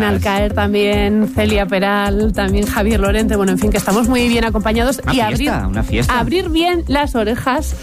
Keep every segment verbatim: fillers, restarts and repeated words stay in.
Cristina Alcaer también, Celia Peral, también Javier Lorente, bueno, en fin, que estamos muy bien acompañados. Una y fiesta, abrir, una fiesta. abrir bien las orejas,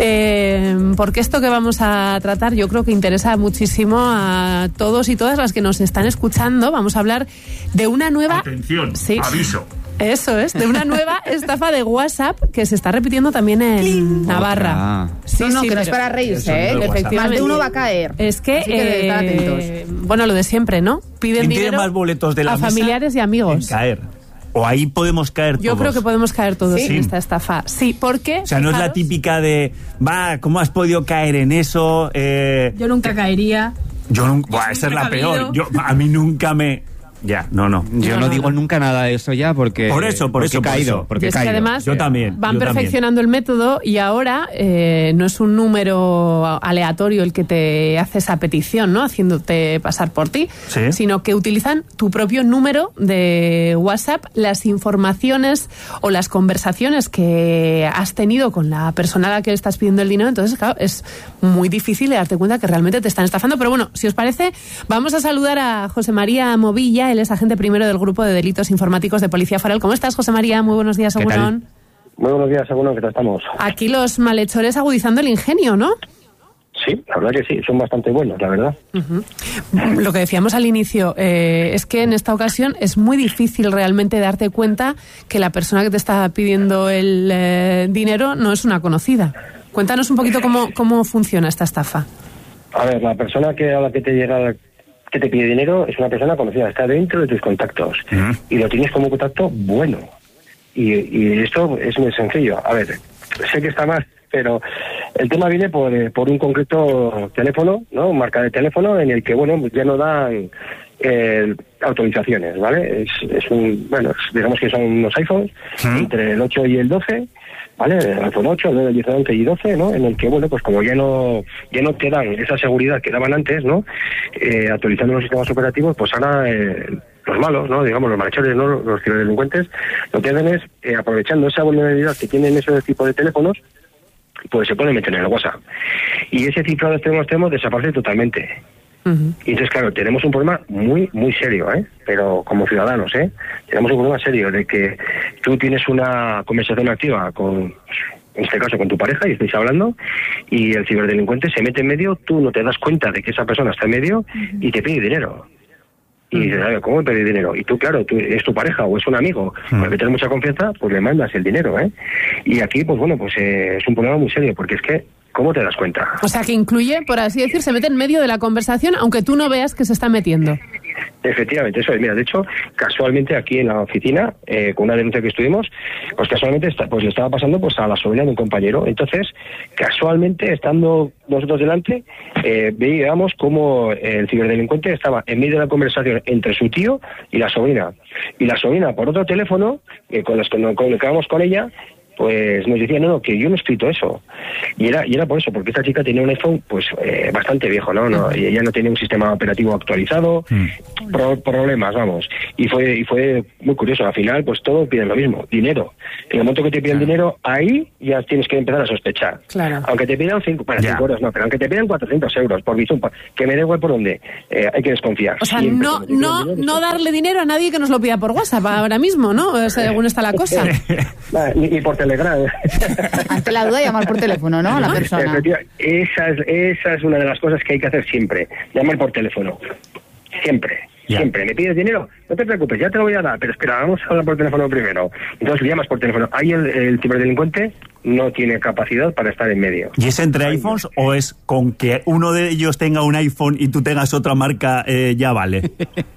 eh, porque esto que vamos a tratar yo creo que interesa muchísimo a todos y todas las que nos están escuchando. Vamos a hablar de una nueva... Atención, sí, aviso. Eso es, de una nueva estafa de WhatsApp que se está repitiendo también en ¡Cling! Navarra. Sí, no, no, sí, que no es para reírse, ¿eh? Efectivamente. Más de uno va a caer. Es que, Así que eh, estar atentos. Bueno, lo de siempre, ¿no? Piden dinero tiene más boletos de la a mesa familiares y amigos. En caer. O ahí podemos caer todos. Yo creo que podemos caer todos ¿Sí? en esta estafa. Sí, porque... O sea, no fijaros, es la típica de, va, ¿cómo has podido caer en eso? Eh, Yo nunca caería. yo nunca... Buah, esa es la peor. Yo, a mí nunca me... Ya, no, no. Yo no, no digo no. nunca nada de eso ya porque... Por eso, por porque eso, he caído. por eso. Porque y he es caído. que además yo también, van yo perfeccionando también. el método y ahora eh, no es un número aleatorio el que te hace esa petición, ¿no? Haciéndote pasar por ti, ¿Sí? sino que utilizan tu propio número de WhatsApp, las informaciones o las conversaciones que has tenido con la persona a la que le estás pidiendo el dinero. Entonces, claro, es muy difícil de darte cuenta que realmente te están estafando. Pero bueno, si os parece, vamos a saludar a José María Movilla. Él es agente primero del Grupo de Delitos Informáticos de Policía Foral. ¿Cómo estás, José María? Muy buenos días, Agurón. Muy buenos días, Agurón, ¿qué tal estamos? Aquí los malhechores agudizando el ingenio, ¿no? Sí, la verdad que sí, son bastante buenos, la verdad. Uh-huh. Lo que decíamos al inicio, eh, es que en esta ocasión es muy difícil realmente darte cuenta que la persona que te está pidiendo el eh, dinero no es una conocida. Cuéntanos un poquito cómo, cómo funciona esta estafa. A ver, la persona que a la que te llega... que te pide dinero es una persona conocida, está dentro de tus contactos uh-huh. y lo tienes como contacto bueno y, y esto es muy sencillo. A ver, sé que está mal, pero el tema viene por, por un concreto teléfono, ¿no? Marca de teléfono en el que, bueno, ya no dan eh, autorizaciones, ¿vale? Es, es un, bueno, es, digamos que son unos iPhones uh-huh. entre el ocho y el doce, ¿vale? El iPhone ocho, el diez, once y doce, ¿no? En el que, bueno, pues como ya no ya no te dan esa seguridad que daban antes, ¿no? Eh, actualizando los sistemas operativos, pues ahora eh, los malos, ¿no? Digamos, los malhechores, ¿no? Los ciberdelincuentes, lo que hacen es, eh, aprovechando esa vulnerabilidad que tienen ese tipo de teléfonos, pues se pueden meter en el WhatsApp. Y ese cifrado de extremo a extremo desaparece totalmente. Uh-huh. Y entonces, claro, tenemos un problema muy, muy serio, ¿eh? Pero como ciudadanos, ¿eh? Tenemos un problema serio de que tú tienes una conversación activa con, en este caso, con tu pareja y estáis hablando y el ciberdelincuente se mete en medio, tú no te das cuenta de que esa persona está en medio uh-huh. y te pide dinero. Y dices, a ver, ¿cómo me pedí dinero? Y tú, claro, tú, es tu pareja o es un amigo, mm. pues que tienes mucha confianza, pues le mandas el dinero, ¿eh? Y aquí, pues bueno, pues eh, es un problema muy serio, porque es que, ¿cómo te das cuenta? O sea, que incluye, por así decir, se mete en medio de la conversación, aunque tú no veas que se está metiendo. Efectivamente, eso es. Mira, de hecho, casualmente aquí en la oficina, eh, con una denuncia que estuvimos, pues casualmente está, pues le estaba pasando pues a la sobrina de un compañero. Entonces, casualmente, estando nosotros delante, eh, veíamos cómo el ciberdelincuente estaba en medio de la conversación entre su tío y la sobrina. Y la sobrina, por otro teléfono, eh, con los que nos comunicábamos con ella, pues nos decía, no, no, que yo no he escrito eso. Y era y era por eso, porque esta chica tenía un iPhone pues eh, bastante viejo, ¿no? no y ella no tenía un sistema operativo actualizado, mm. pro, problemas, vamos. Y fue y fue muy curioso, al final pues todos piden lo mismo, dinero. En el momento que te piden claro. dinero, ahí ya tienes que empezar a sospechar. Claro. Aunque te pidan cinco, para cinco euros, no, pero aunque te pidan cuatrocientos euros por Bizum, que me dé igual por dónde, eh, hay que desconfiar. O sea, Siempre, no no dinero, no darle dinero a nadie que nos lo pida por WhatsApp ahora mismo, ¿no? O sea, según está la cosa. ni, ni por Telegram. Ante la duda, llamar por teléfono, ¿no? A la persona. Esa es, esa es una de las cosas que hay que hacer siempre. Llamar por teléfono. Siempre. Yeah. Siempre. ¿Me pides dinero? No te preocupes, ya te lo voy a dar, pero espera, vamos a hablar por teléfono primero. Entonces le llamas por teléfono. Ahí el, el ciberdelincuente no tiene capacidad para estar en medio. ¿Y es entre Ahí iPhones no. o es con que uno de ellos tenga un iPhone y tú tengas otra marca eh, ya vale?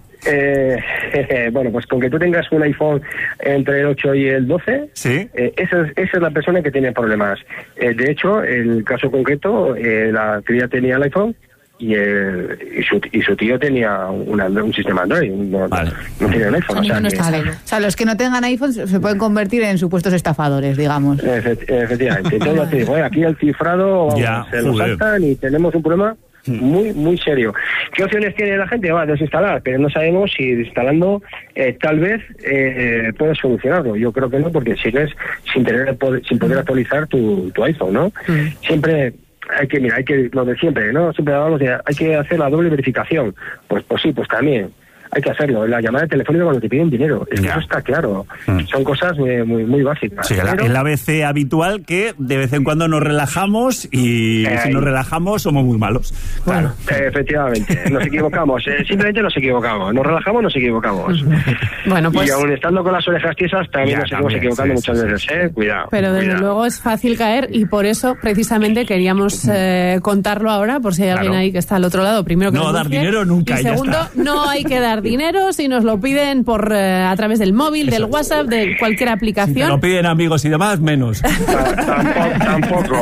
Eh, eh, bueno, pues con que tú tengas un iPhone entre el ocho y el doce, ¿sí? eh, esa, es, esa es la persona que tiene problemas. Eh, de hecho, en el caso concreto, eh, la cría tenía el iPhone y, el, y, su, y su tío tenía una, un sistema Android, no, vale. no tenía un iPhone. O sea, no que, vale. O sea, los que no tengan iPhone se pueden convertir en supuestos estafadores, digamos. Efect, efectivamente. Entonces ya te digo, eh, aquí el cifrado, vamos, ya, se lo saltan y tenemos un problema muy, muy serio. ¿Qué opciones tiene la gente? Va a desinstalar, pero no sabemos si instalando eh, tal vez eh, puedes solucionarlo. Yo creo que no, porque sigues sin tener sin poder actualizar tu, tu iPhone, ¿no? Mm. Siempre hay que, mira, hay que, lo de siempre, ¿no? Siempre hablamos de, hay que hacer la doble verificación. Pues, pues sí, pues también. hay que hacerlo. La llamada telefónica cuando te piden dinero, es que Ya. eso está claro. Mm. Son cosas muy, muy, muy básicas. Sí, el, Pero- el A B C habitual que de vez en cuando nos relajamos y Eh, si nos relajamos somos muy malos. Claro, eh, efectivamente, nos equivocamos, eh, simplemente nos equivocamos, nos relajamos, nos equivocamos. Bueno, pues... Y aún estando con las orejas tiesas, también Ya, nos seguimos también, equivocando sí, muchas sí, veces, ¿eh? Cuidado. Pero desde cuidado. luego es fácil caer y por eso precisamente queríamos eh, contarlo ahora, por si hay alguien Claro. ahí que está al otro lado. Primero que No nos dar denuncie, dinero nunca, y ya segundo, está. no hay que dar dinero si nos lo piden por eh, a través del móvil, del WhatsApp, de cualquier Si te aplicación. lo piden amigos y demás, menos. Ta- Tampoco. tampoco.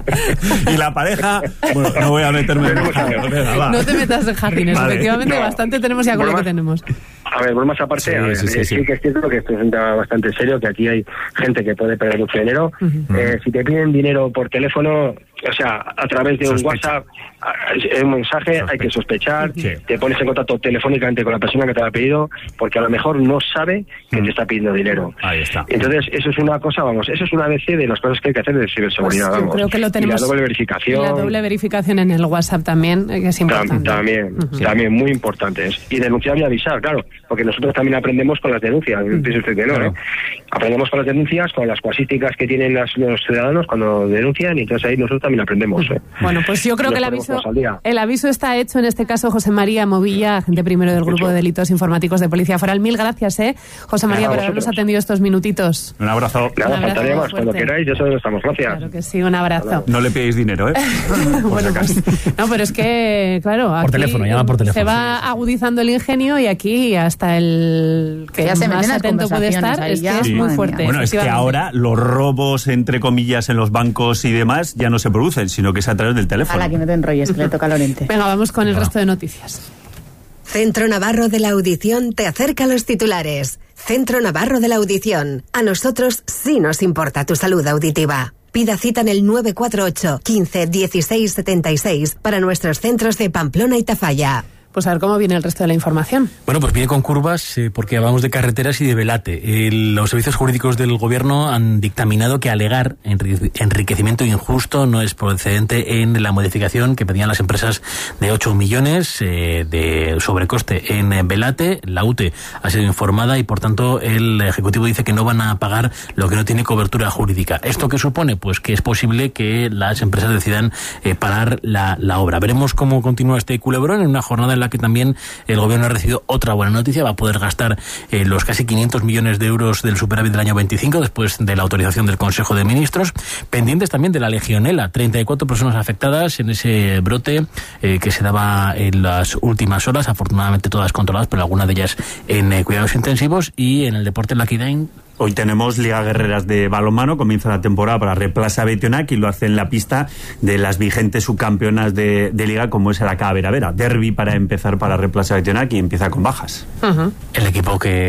Y la pareja, bueno, no voy a meterme en el jardín, venga, va. No te metas en jardines, Vale. efectivamente, No. bastante tenemos ya con lo que Bromas- tenemos. A ver, bromas aparte, Sí, a ver, sí, sí, eh, sí. sí que es cierto que esto es un tema bastante serio, que aquí hay gente que puede perder mucho dinero. Eh, si te piden dinero por teléfono, o sea, a través de un Sospecha. WhatsApp, a- un mensaje, hay que sospechar, Sí. te pones en contacto telefónicamente con la persona que te lo ha pedido, porque a lo mejor no sabe que te está pidiendo dinero. Ahí está. Entonces, eso es una cosa, vamos, eso es una A B C de las cosas que hay que hacer de ciberseguridad, Pues yo vamos. creo que lo tenemos. Y la doble verificación. Y la doble verificación en el WhatsApp también, eh, que es Tam- importante. También, también muy importantes. Y denunciar y avisar, claro, porque nosotros también aprendemos con las denuncias, piense usted que no, Claro. ¿eh? Aprendemos con las denuncias, con las casuísticas que tienen las- los ciudadanos cuando denuncian, y entonces ahí nosotros también aprendemos. ¿eh? Bueno, pues yo creo Nos que el ponemos aviso, todos al día. el aviso está hecho, en este caso José María Movilla, agente primero del Grupo Hecho. de Delitos Informáticos de Policía Foral. Mil gracias, ¿eh, José María, Nada, por habernos vosotros. atendido estos minutitos. Un abrazo. Nada, Un abrazo faltaría muy más, cuando fuerte. queráis, ya sabéis dónde estamos. Gracias. Claro que sí, un abrazo. No le pidáis dinero, ¿eh? Bueno, pues, no, pero es que, claro, aquí teléfono, llama por teléfono. se va agudizando el ingenio y aquí hasta el que Ya se más meten las atento puede conversaciones estar, ahí es que ya. es Sí. muy Madre fuerte. mía. Bueno, es que efectivamente. ahora los robos, entre comillas, en los bancos y demás ya no se producen, sino que es a través del A teléfono. la que no te enrolles, que le toca a Lorente. Venga, vamos con el resto de noticias. Centro Navarro de la Audición te acerca a los titulares. Centro Navarro de la Audición. A nosotros sí nos importa tu salud auditiva. Pida cita en el nueve cuatro ocho, quince, dieciséis, setenta y seis para nuestros centros de Pamplona y Tafalla. Pues a ver cómo viene el resto de la información. Bueno, pues viene con curvas eh, porque hablamos de carreteras y de velate. El- los servicios jurídicos del gobierno han dictaminado que alegar enri- enriquecimiento injusto no es procedente en la modificación que pedían las empresas de ocho millones eh, de sobrecoste en eh, velate. La U T E ha sido informada y, por tanto, el Ejecutivo dice que no van a pagar lo que no tiene cobertura jurídica. ¿Esto qué supone? Pues que es posible que las empresas decidan eh, parar la, la obra. Veremos cómo continúa este culebrón en una jornada en la que también el gobierno ha recibido otra buena noticia. Va a poder gastar eh, los casi quinientos millones de euros del superávit del año veinticinco después de la autorización del Consejo de Ministros. Pendientes también de la legionela. treinta y cuatro personas afectadas en ese brote eh, que se daba en las últimas horas. Afortunadamente todas controladas, pero algunas de ellas en eh, cuidados intensivos. Y en el deporte Lakidain. Hoy tenemos Liga Guerreras de balonmano, comienza la temporada para Replaza Betionac y lo hace en la pista de las vigentes subcampeonas de, de Liga, como es el A K Vera Vera. Derbi para empezar para Replaza Betionac y empieza con bajas. Ujú. El equipo que,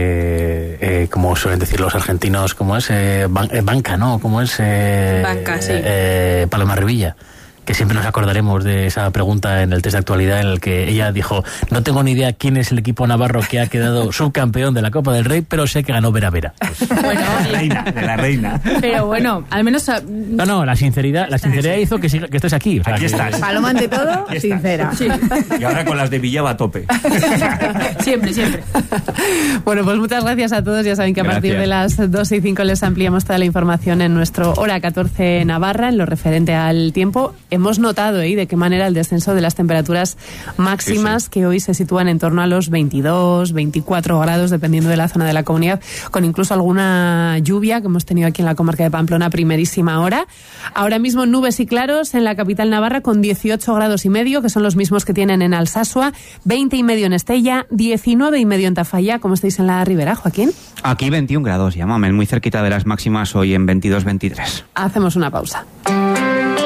eh, como suelen decir los argentinos, como es eh, ban- eh, banca, ¿no? Como es eh, Banca, sí. eh, Paloma Revilla. Que siempre nos acordaremos de esa pregunta en el test de actualidad en el que ella dijo: no tengo ni idea quién es el equipo navarro que ha quedado subcampeón de la Copa del Rey, pero sé que ganó Vera Vera. Pues, Bueno, De la reina, de la reina. pero bueno, al menos ah, no, no, la sinceridad, la sinceridad hizo que, siga- que estés aquí. O sea, Aquí que- estás. Paloma ante todo, Aquí está. sincera. sí, Y ahora con las de Villa va a tope. siempre, siempre. Bueno, pues muchas gracias a todos. Ya saben que a partir de Gracias. las dos y cinco les ampliamos toda la información en nuestro Hora catorce Navarra, en lo referente al tiempo. Hemos notado ¿eh? de qué manera el descenso de las temperaturas máximas, Sí, sí. que hoy se sitúan en torno a los veintidós, veinticuatro grados, dependiendo de la zona de la comunidad, con incluso alguna lluvia que hemos tenido aquí en la comarca de Pamplona a primerísima hora. Ahora mismo nubes y claros en la capital navarra con dieciocho grados y medio, que son los mismos que tienen en Alsasua, veinte y medio en Estella, diecinueve y medio en Tafalla. ¿Cómo estáis en la Ribera, Joaquín? Aquí veintiún grados, ya mamen, muy cerquita de las máximas hoy en veintidós veintitrés. Hacemos una pausa.